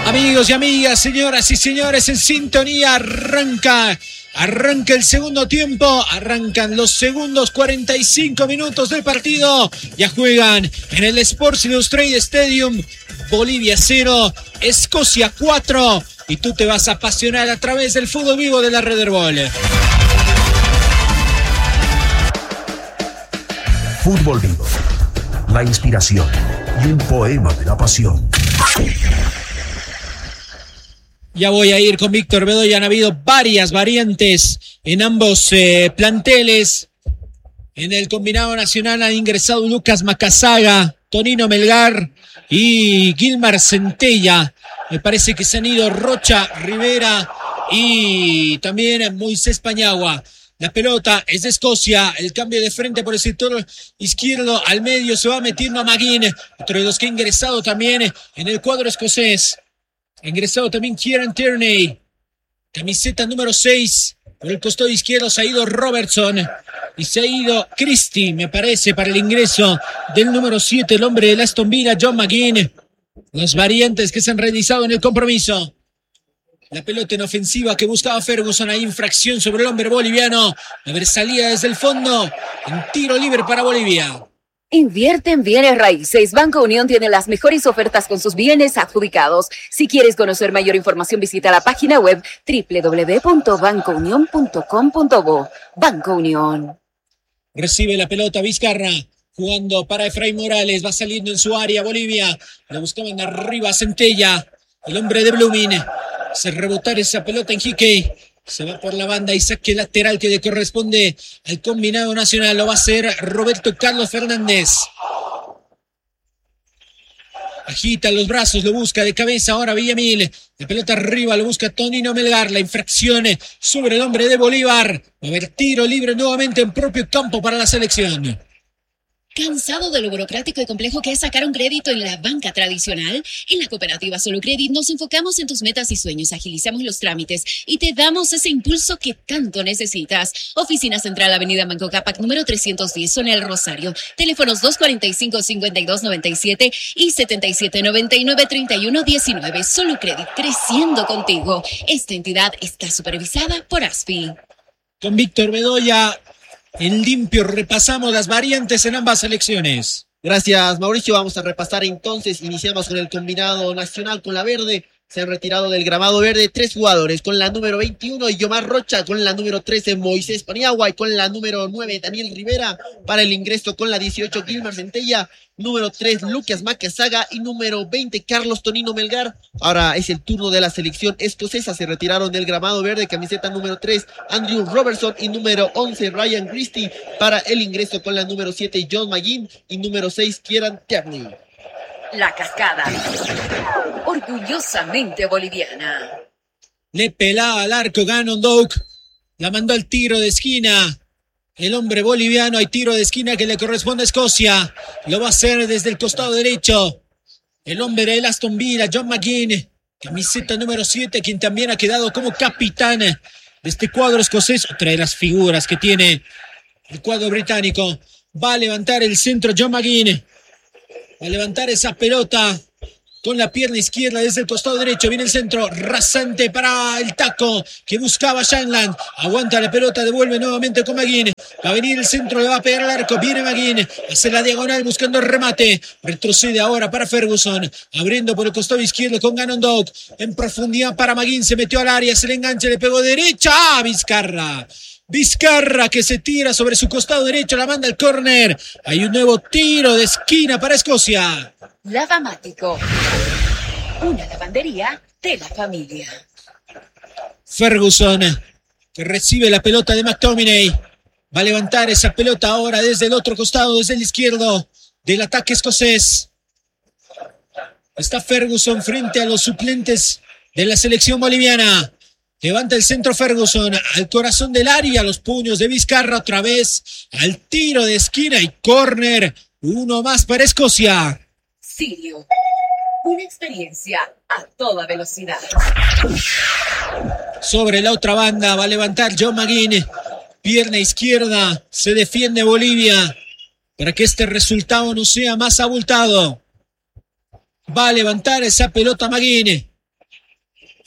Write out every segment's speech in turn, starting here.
Amigos y amigas, señoras y señores, en sintonía arranca el segundo tiempo, arrancan los segundos 45 minutos del partido, ya juegan en el Sports Illustrated Stadium, Bolivia 0, Escocia 4, y tú te vas a apasionar a través del fútbol vivo de la Red Herbol. Fútbol vivo, la inspiración y un poema de la pasión. Ya voy a ir con Víctor Bedoya. Han habido varias variantes en ambos planteles. En el combinado nacional han ingresado Lucas Macazaga, Tonino Melgar y Gilmar Centella. Me parece que se han ido Rocha, Rivera y también Moisés Pañagua. La pelota es de Escocia, el cambio de frente por el sector izquierdo, al medio se va metiendo a Maguín, otro de los que ha ingresado también en el cuadro escocés. Ha ingresado también Kieran Tierney, camiseta número 6, por el costado izquierdo se ha ido Robertson y se ha ido Christie, me parece, para el ingreso del número 7, el hombre del Aston Villa, John McGinn. Las variantes que se han realizado en el compromiso. La pelota en ofensiva que buscaba Ferguson, hay infracción sobre el hombre boliviano. A ver, salida desde el fondo, en tiro libre para Bolivia. Invierte en bienes raíces. Banco Unión tiene las mejores ofertas con sus bienes adjudicados. Si quieres conocer mayor información, visita la página web www.bancounion.com.bo. Banco Unión. Recibe la pelota Vizcarra, jugando para Efraín Morales, va saliendo en su área Bolivia. Lo buscaban arriba Centella, el hombre de Blooming. Se rebotar esa pelota en Hickey. Se va por la banda y saque lateral que le corresponde al combinado nacional. Lo va a hacer Roberto Carlos Fernández. Agita los brazos, lo busca de cabeza ahora Villamil. La pelota arriba, lo busca Tonino Melgar. La infracción sobre el hombre de Bolívar. Va a haber tiro libre nuevamente en propio campo para la selección. ¿Cansado de lo burocrático y complejo que es sacar un crédito en la banca tradicional? En la cooperativa Solo Credit nos enfocamos en tus metas y sueños, agilizamos los trámites y te damos ese impulso que tanto necesitas. Oficina Central, Avenida Manco Cápac, número 310, zona El Rosario. Teléfonos 245-5297 y 7799-3119. Solo Credit, creciendo contigo. Esta entidad está supervisada por ASFI. Con Víctor Bedoya, en limpio repasamos las variantes en ambas selecciones. Gracias, Mauricio. Vamos a repasar entonces. Iniciamos con el combinado nacional con la verde. Se han retirado del gramado verde 3 jugadores. Con la número 21, Yomar Rocha. Con la número 13, Moisés Paniagua. Y con la número 9, Daniel Rivera. Para el ingreso con la 18, Gilmar Centella. Número 3, Lucas Macazaga. Y número 20, Carlos Tonino Melgar. Ahora es el turno de la selección escocesa. Se retiraron del gramado verde. Camiseta número 3, Andrew Robertson. Y número 11, Ryan Christie. Para el ingreso con la número 7, John McGinn. Y número 6, Kieran Tierney. La Cascada, orgullosamente boliviana. Le pelaba al arco Gannon Doak. La mandó al tiro de esquina. El hombre boliviano, hay tiro de esquina que le corresponde a Escocia. Lo va a hacer desde el costado derecho. El hombre del Aston Villa, John McGinn. Camiseta número 7, quien también ha quedado como capitán de este cuadro escocés. Otra de las figuras que tiene el cuadro británico. Va a levantar el centro John McGinn. Va a levantar esa pelota con la pierna izquierda desde el costado derecho. Viene el centro rasante para el taco que buscaba Shangland. Aguanta la pelota, devuelve nuevamente con McGinn. Va a venir el centro, le va a pegar al arco. Viene McGinn, hace la diagonal buscando el remate. Retrocede ahora para Ferguson. Abriendo por el costado izquierdo con Gannon Doak. En profundidad para McGinn, se metió al área, se le engancha, le pegó derecha. ¡Ah, Vizcarra! Vizcarra que se tira sobre su costado derecho, la manda al córner. Hay un nuevo tiro de esquina para Escocia. Lavamático, una lavandería de la familia. Ferguson que recibe la pelota de McTominay. Va a levantar esa pelota ahora desde el otro costado, desde el izquierdo del ataque escocés. Está Ferguson frente a los suplentes de la selección boliviana. Levanta el centro Ferguson al corazón del área, los puños de Vizcarra otra vez al tiro de esquina y córner. Uno más para Escocia. Sirio, una experiencia a toda velocidad. Sobre la otra banda va a levantar John McGinn. Pierna izquierda, se defiende Bolivia para que este resultado no sea más abultado. Va a levantar esa pelota McGinn.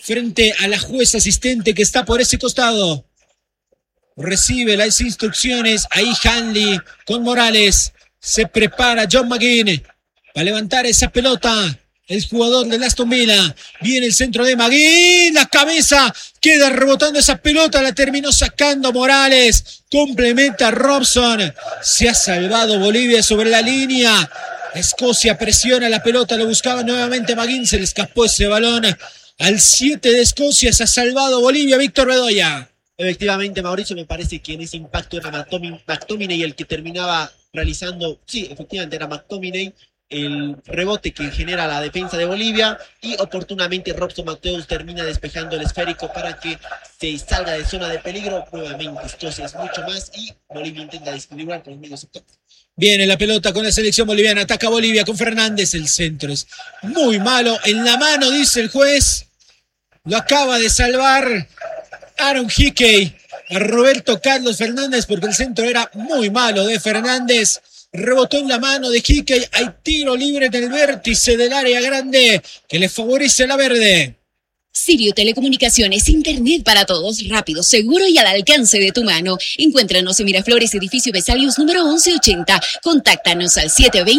frente a la jueza asistente que está por ese costado. Recibe las instrucciones ahí Hanley con Morales. Se prepara John McGinn para levantar esa pelota. El jugador de Aston Villa. Viene el centro de McGinn. La cabeza queda rebotando esa pelota. La terminó sacando Morales. Complementa Robson. Se ha salvado Bolivia sobre la línea. Escocia presiona la pelota. Lo buscaba nuevamente McGinn. Se le escapó ese balón al 7 de Escocia. Se ha salvado Bolivia. Víctor Bedoya. Efectivamente, Mauricio, me parece que en ese impacto era McTominay el que terminaba realizando, sí, efectivamente era McTominay, el rebote que genera la defensa de Bolivia, y oportunamente Robson Mateus termina despejando el esférico para que se salga de zona de peligro. Nuevamente Escocia es mucho más y Bolivia intenta desequilibrar con el medio sector. Viene la pelota con la selección boliviana, ataca Bolivia con Fernández, el centro es muy malo, en la mano dice el juez, lo acaba de salvar Aaron Hickey a Roberto Carlos Fernández porque el centro era muy malo de Fernández. Rebotó en la mano de Hickey. Hay tiro libre en el vértice del área grande que le favorece a la verde. Sirio Telecomunicaciones, internet para todos, rápido, seguro y al alcance de tu mano. Encuéntranos en Miraflores, edificio Vesalius número 1180. Contáctanos al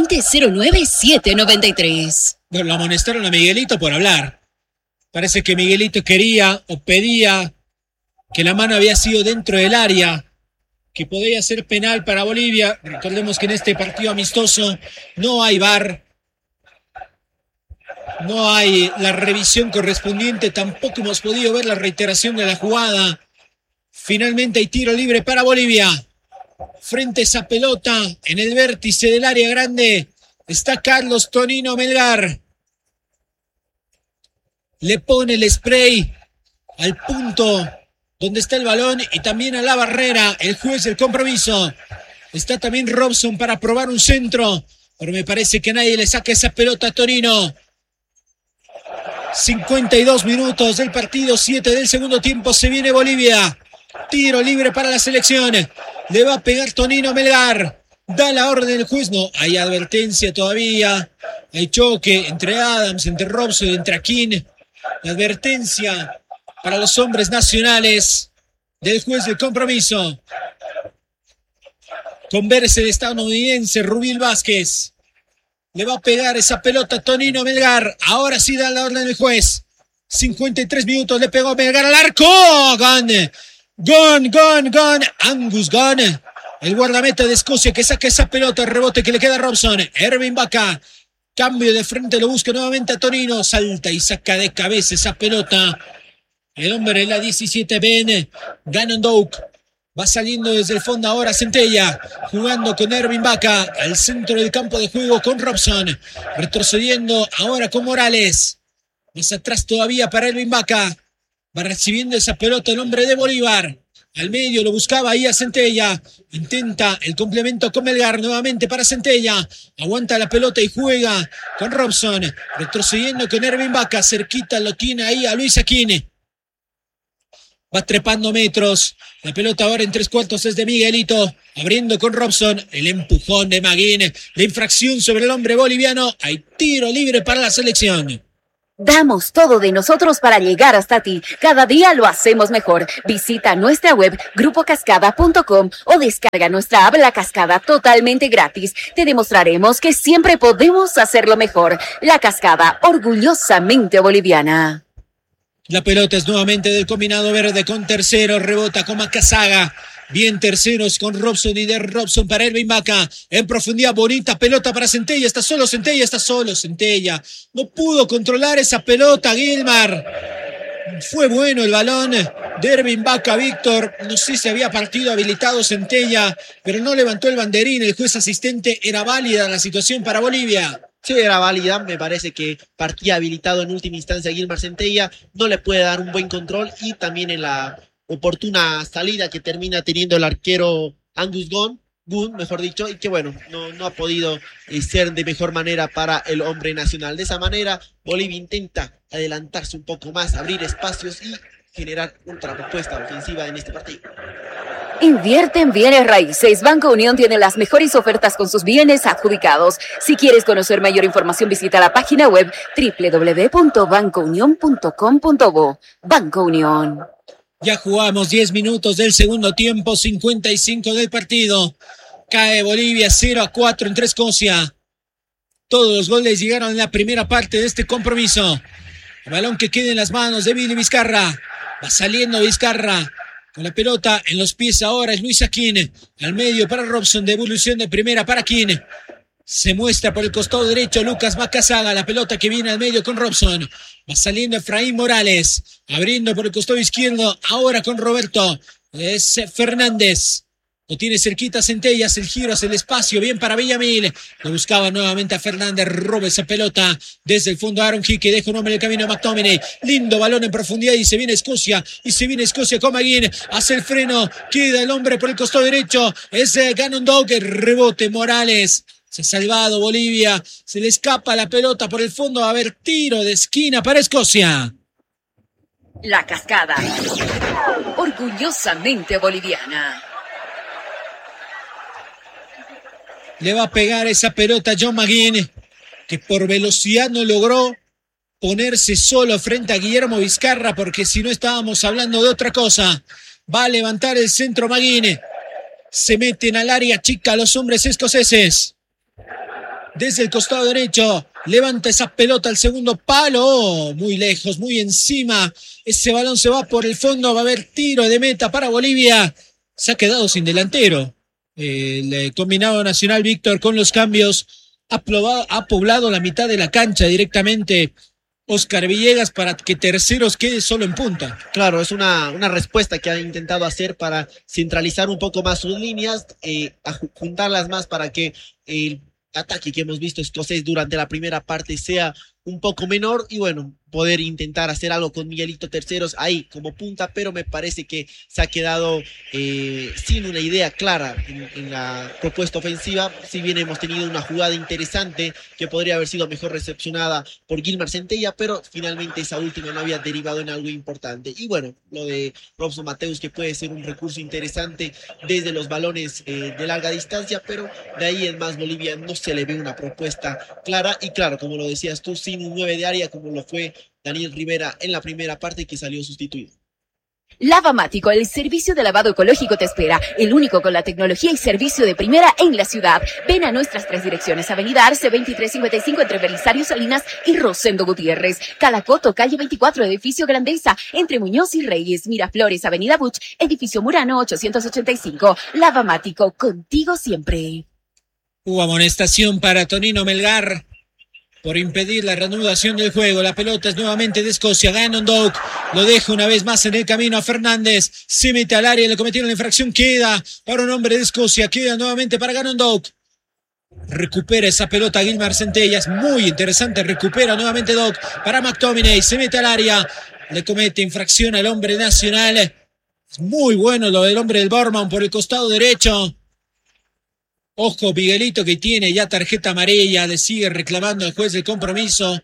720-09793. Bueno, lo amonestaron a Miguelito por hablar. Parece que Miguelito quería o pedía que la mano había sido dentro del área, que podía ser penal para Bolivia. Recordemos que en este partido amistoso no hay VAR, no hay la revisión correspondiente, tampoco hemos podido ver la reiteración de la jugada. Finalmente hay tiro libre para Bolivia. Frente a esa pelota, en el vértice del área grande, está Carlos Tonino Melgar. Le pone el spray al punto donde está el balón y también a la barrera. El juez del compromiso. Está también Robson para probar un centro, pero me parece que nadie le saca esa pelota a Tonino. 52 minutos del partido, 7 del segundo tiempo. Se viene Bolivia. Tiro libre para la selección. Le va a pegar Tonino Melgar. Da la orden del juez. No, hay advertencia todavía. Hay choque entre Adams, entre Robson, entre Aquín. La advertencia para los hombres nacionales del juez del compromiso. Converse de estadounidense Rubil Vázquez. Le va a pegar esa pelota a Tonino Melgar. Ahora sí da la orden del juez. 53 minutos le pegó Melgar al arco. Gone. Angus Gone. El guardameta de Escocia que saca esa pelota. El rebote que le queda a Robson. Ervin Baca. Cambio de frente, lo busca nuevamente a Tonino. Salta y saca de cabeza esa pelota. El hombre de la 17, Ben Gannon Doak. Va saliendo desde el fondo ahora Centella. Jugando con Ervin Baca. Al centro del campo de juego con Robson. Retrocediendo ahora con Morales. Más atrás todavía para Ervin Baca. Va recibiendo esa pelota el hombre de Bolívar. Al medio lo buscaba ahí a Centella. Intenta el complemento con Melgar nuevamente para Centella. Aguanta la pelota y juega con Robson. Retrocediendo con Ervin Baca. Cerquita lo tiene ahí a Luis Aquine. Va trepando metros. La pelota ahora en 3/4 es de Miguelito. Abriendo con Robson. El empujón de McGinn. La infracción sobre el hombre boliviano. Hay tiro libre para la selección. Damos todo de nosotros para llegar hasta ti. Cada día lo hacemos mejor. Visita nuestra web grupocascada.com o descarga nuestra app La Cascada totalmente gratis. Te demostraremos que siempre podemos hacerlo mejor. La Cascada, orgullosamente boliviana. La pelota es nuevamente del combinado verde con tercero. Rebota con Macazaga. Bien terceros con Robson y de Robson para Ervin Baca. En profundidad, bonita pelota para Centella. Está solo Centella. No pudo controlar esa pelota, Gilmar. Fue bueno el balón de Ervin Baca, Víctor. No sé si había partido habilitado Centella, pero no levantó el banderín. El juez asistente. Era válida la situación para Bolivia. Sí, era válida, me parece que partía habilitado en última instancia Gilmar Centella. No le puede dar un buen control y también en la oportuna salida que termina teniendo el arquero Angus Gunn, mejor dicho, y que bueno, no ha podido ser de mejor manera para el hombre nacional. De esa manera, Bolivia intenta adelantarse un poco más, abrir espacios y generar otra propuesta ofensiva en este partido. Invierte en bienes raíces. Banco Unión tiene las mejores ofertas con sus bienes adjudicados. Si quieres conocer mayor información, visita la página web www.bancounion.com.bo. Banco Unión. Ya jugamos 10 minutos del segundo tiempo, 55 del partido. Cae Bolivia 0-4 entre Escocia. Todos los goles llegaron en la primera parte de este compromiso. El balón que queda en las manos de Billy Vizcarra. Va saliendo Vizcarra. Con la pelota en los pies ahora es Luis Aquín. Al medio para Robson, devolución de primera para Aquín. Se muestra por el costado derecho Lucas Macazaga. La pelota que viene al medio con Robson. Va saliendo Efraín Morales. Abriendo por el costado izquierdo ahora con Roberto. Es Fernández. Lo tiene cerquita Centellas, el giro hacia el espacio, bien para Villamil. Lo buscaba nuevamente a Fernández, roba esa pelota desde el fondo. Aaron Hickey deja un hombre en el camino a McTominay. Lindo balón en profundidad y se viene Escocia con McGinn. Hace el freno, queda el hombre por el costado derecho. Es Gannon Doug, rebote Morales. Se ha salvado Bolivia, se le escapa la pelota por el fondo. Va a haber tiro de esquina para Escocia. La Cascada, orgullosamente boliviana. Le va a pegar esa pelota a John McGinn, que por velocidad no logró ponerse solo frente a Guillermo Vizcarra, porque si no estábamos hablando de otra cosa. Va a levantar el centro McGinn. Se meten al área chica los hombres escoceses. Desde el costado derecho, levanta esa pelota al segundo palo. Oh, muy lejos, muy encima. Ese balón se va por el fondo. Va a haber tiro de meta para Bolivia. Se ha quedado sin delantero. El combinado nacional Víctor con los cambios ha poblado la mitad de la cancha directamente Oscar Villegas para que Terceros quede solo en punta. Claro, es una respuesta que ha intentado hacer para centralizar un poco más sus líneas, juntarlas más para que el ataque que hemos visto escocés durante la primera parte sea un poco menor y bueno, poder intentar hacer algo con Miguelito Terceros ahí como punta, pero me parece que se ha quedado sin una idea clara en la propuesta ofensiva. Si bien hemos tenido una jugada interesante que podría haber sido mejor recepcionada por Gilmar Centella, pero finalmente esa última no había derivado en algo importante. Y bueno, lo de Robson Mateus, que puede ser un recurso interesante desde los balones de larga distancia, pero de ahí en más Bolivia no se le ve una propuesta clara y claro, como lo decías tú, sin un 9 de área como lo fue Daniel Rivera en la primera parte, que salió sustituido. Lavamático, el servicio de lavado ecológico te espera, el único con la tecnología y servicio de primera en la ciudad. Ven a nuestras 3 direcciones: Avenida Arce 2355 entre Belisario Salinas y Rosendo Gutiérrez, Calacoto, calle 24, edificio Grandeza, entre Muñoz y Reyes, Miraflores, Avenida Buch, edificio Murano 885. Lavamático, contigo siempre. Hubo amonestación para Tonino Melgar por impedir la reanudación del juego. La pelota es nuevamente de Escocia. Gannon Doug lo deja una vez más en el camino a Fernández. Se mete al área, le cometieron la infracción. Queda para un hombre de Escocia. Queda nuevamente para Gannon Doug. Recupera esa pelota Gilmar Centellas. Muy interesante. Recupera nuevamente Doug para McTominay. Se mete al área. Le comete infracción al hombre nacional. Es muy bueno lo del hombre del Bournemouth por el costado derecho. Ojo, Miguelito, que tiene ya tarjeta amarilla, le sigue reclamando al juez del compromiso,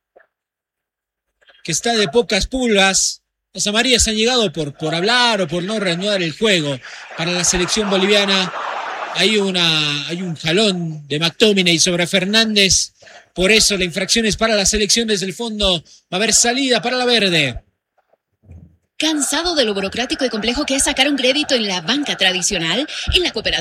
que está de pocas pulgas. Las amarillas han llegado por hablar o por no reanudar el juego. Para la selección boliviana hay un jalón de McTominay sobre Fernández. Por eso la infracción es para la selección desde el fondo. Va a haber salida para la verde. ¿Cansado de lo burocrático y complejo que es sacar un crédito en la banca tradicional? En la cooperativa